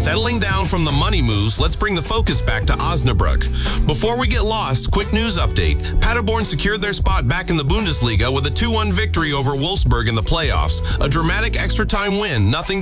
Settling down from the money moves, let's bring the focus back to Osnabrück. Before we get lost, quick news update. Paderborn secured their spot back in the Bundesliga with a 2-1 victory over Wolfsburg in the playoffs. A dramatic extra time win, nothing